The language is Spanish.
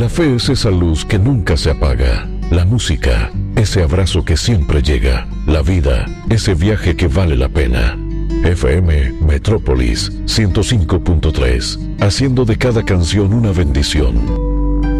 La fe es esa luz que nunca se apaga. La música, ese abrazo que siempre llega. La vida, ese viaje que vale la pena. FM Metrópolis 105.3, haciendo de cada canción una bendición.